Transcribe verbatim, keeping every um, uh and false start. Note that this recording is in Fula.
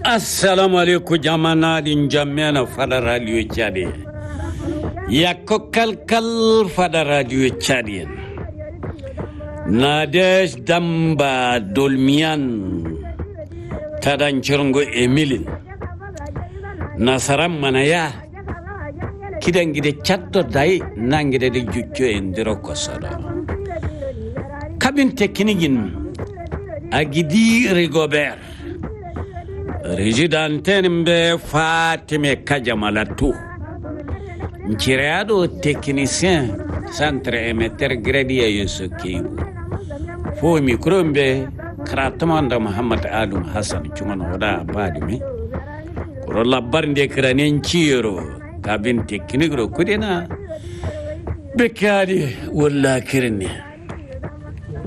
Assalamu alaikum jamana din jamana fada radio Chadi. Yakko kalkal fada radio Chadi. Nadesh Damba Dolmian Tadan Chirungo Emilin Nasaram Manaya Kidangide Chatto Dai Nangide de Jucho Endero Kosada Kabin Tekinigin Agidi Rigobert Résidente Fatime Kajamalatu Nchireado technicien centre émetteur gradier Yusukibu Fo mikrombe Kratamanda Muhammad Alum Hassan Chuman Hoda Badimi Korola Barnde Kranen Chiro Kabin technique Kudena Bekadi Walla Kirne